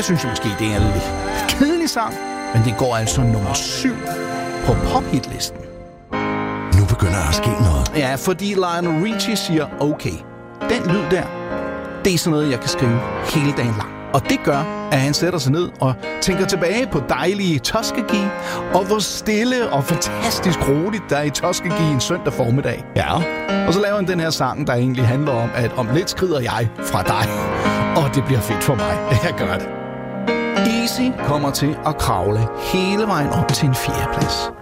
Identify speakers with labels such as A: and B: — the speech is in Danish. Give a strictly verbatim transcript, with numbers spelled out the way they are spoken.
A: Jeg synes jo måske, det er en lidt kedelig sang, men det går altså nummer syv på pophitlisten.
B: Nu begynder der at ske noget.
A: Ja, fordi Lionel Richie siger, okay, den lyd der, det er sådan noget, jeg kan skrive hele dagen lang. Og det gør, at han sætter sig ned og tænker tilbage på dejlige Tuskegee, og hvor stille og fantastisk roligt der er i Tuskegee en søndag formiddag. Ja. Og så laver han den her sang, der egentlig handler om, at om lidt skrider jeg fra dig. Og det bliver fedt for mig, at jeg gør det. Easy kommer til at kravle hele vejen op til en fjerdeplads.